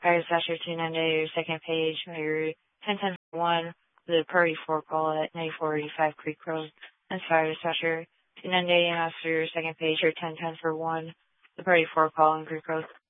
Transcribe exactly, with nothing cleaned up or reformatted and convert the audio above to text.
Fire dispatcher two ninety, your second page, your ten ten for one, the priority four call at ninety-four eighty-five Creek Road. And fire dispatcher two ninety, master your second page, your ten ten for one, the priority four call on Creek Road.